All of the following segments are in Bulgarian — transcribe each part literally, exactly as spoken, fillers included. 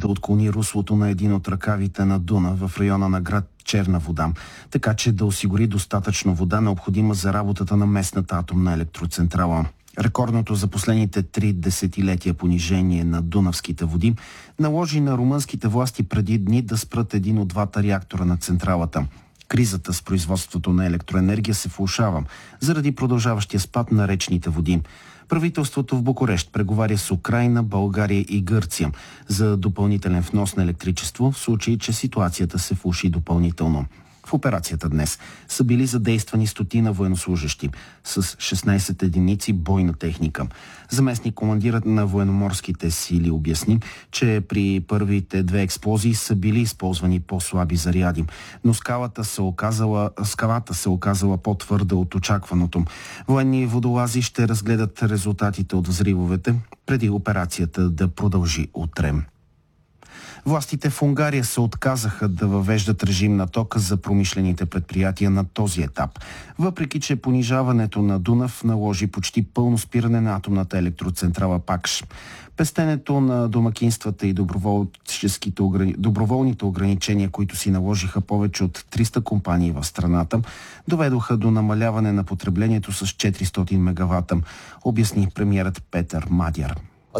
да отклони руслото на един от ръкавите на Дунав в района на град Черна вода, така че да осигури достатъчно вода, необходима за работата на местната атомна електроцентрала. Рекордното за последните три десетилетия понижение на дунавските води наложи на румънските власти преди дни да спрат един от двата реактора на централата. Кризата с производството на електроенергия се влошава заради продължаващия спад на речните води. Правителството в Букурещ преговаря с Украйна, България и Гърция за допълнителен внос на електричество в случай, че ситуацията се влоши допълнително. В операцията днес са били задействани стотина военнослужащи с шестнайсет единици бойна техника. Заместник командирът на военноморските сили обясни, че при първите две експлозии са били използвани по-слаби заряди, но скалата се оказала, скалата се оказала по-твърда от очакваното. Военни водолази ще разгледат резултатите от взривовете преди операцията да продължи утре. Властите в Унгария се отказаха да въвеждат режим на тока за промишлените предприятия на този етап, въпреки че понижаването на Дунав наложи почти пълно спиране на атомната електроцентрала Пакш. Пестенето на домакинствата и доброволните ограничения, които си наложиха повече от триста компании в страната, доведоха до намаляване на потреблението с четиристотин мегавата, обясни премиерът Петър Мадяр.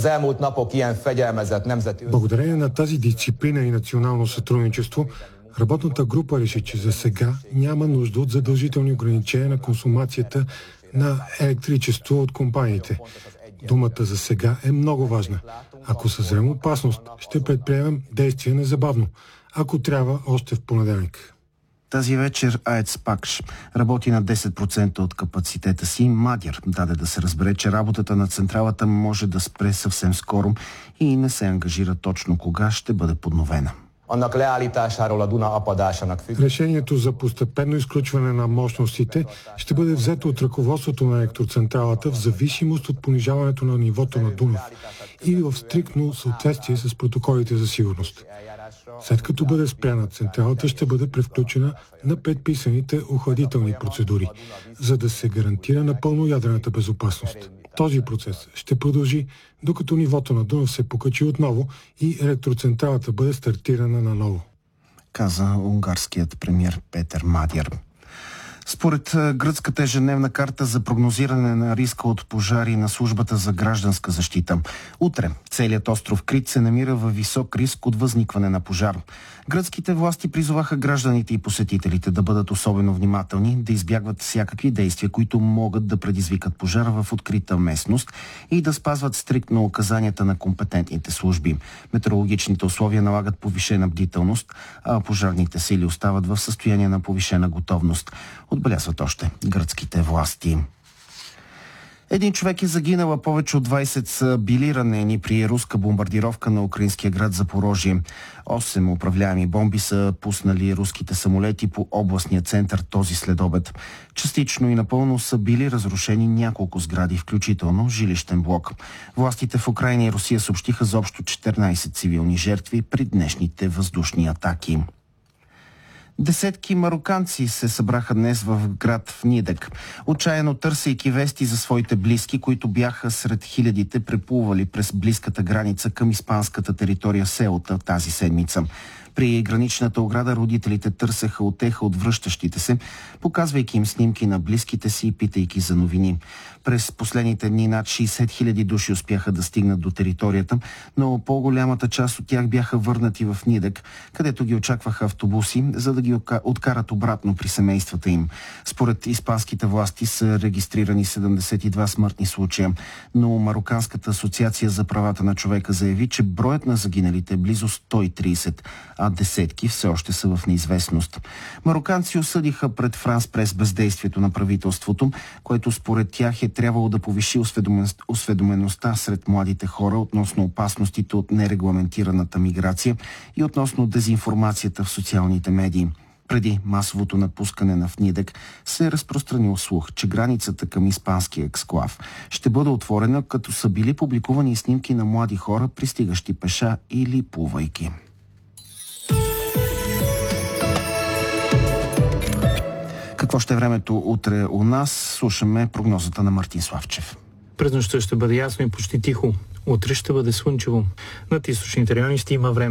Благодарение на тази дисциплина и национално сътрудничество, работната група реши, че за сега няма нужда от задължителни ограничения на консумацията на електричество от компаниите. Думата за сега е много важна. Ако съзрем опасност, ще предприемем действия незабавно. Ако трябва, още в понеделник. Тази вечер АЕЦ Пакш работи на десет процента от капацитета си. Мадяр даде да се разбере, че работата на централата може да спре съвсем скоро и не се ангажира точно кога ще бъде подновена. Решението за постепенно изключване на мощностите ще бъде взето от ръководството на електроцентралата в зависимост от понижаването на нивото на Дунав и в стриктно съответствие с протоколите за сигурност. След като бъде спряна, централата ще бъде превключена на предписаните охладителни процедури, за да се гарантира напълно ядрената безопасност. Този процес ще продължи, докато нивото на Дунав се покачи отново и електроцентралата бъде стартирана наново, каза унгарският премиер Петър Мадяр. Според гръцката ежедневна карта за прогнозиране на риска от пожари на службата за гражданска защита, утре целият остров Крит се намира във висок риск от възникване на пожар. Гръцките власти призоваха гражданите и посетителите да бъдат особено внимателни, да избягват всякакви действия, които могат да предизвикат пожар в открита местност и да спазват стриктно указанията на компетентните служби. Метеорологичните условия налагат повишена бдителност, а пожарните сили остават в състояние на повишена готовност, отбелязват още гръцките власти. Един човек е загинал, а повече от двайсет са били ранени при руска бомбардировка на украинския град Запорожие. Осем управляеми бомби са пуснали руските самолети по областния център този следобед. Частично и напълно са били разрушени няколко сгради, включително жилищен блок. Властите в Украйна и Русия съобщиха за общо четиринайсет цивилни жертви при днешните въздушни атаки. Десетки мароканци се събраха днес в град Внидек, отчаяно търсейки вести за своите близки, които бяха сред хилядите преплували през близката граница към испанската територия Сеута тази седмица. При граничната ограда родителите търсеха утеха от връщащите се, показвайки им снимки на близките си и питайки за новини. През последните дни над шейсет хиляди души успяха да стигнат до територията, но по-голямата част от тях бяха върнати в Нидек, където ги очакваха автобуси, за да ги откарат обратно при семействата им. Според испанските власти са регистрирани седемдесет и два смъртни случая, но Мароканската асоциация за правата на човека заяви, че броят на загиналите е близо сто и трийсет, а десетки все още са в неизвестност. Мароканци осъдиха пред Франс Прес бездействието на правителството, което според тях е трябвало да повиши осведомеността сред младите хора относно опасностите от нерегламентираната миграция и относно дезинформацията в социалните медии. Преди масовото напускане на Внидек се е разпространил слух, че границата към испанския ексклав ще бъде отворена, като са били публикувани снимки на млади хора, пристигащи пеша или плувайки. Какво ще е времето утре у нас? Слушаме прогнозата на Мартин Славчев. През нощта ще бъде ясно и почти тихо. Утре ще бъде слънчево. Над източните райони ще има време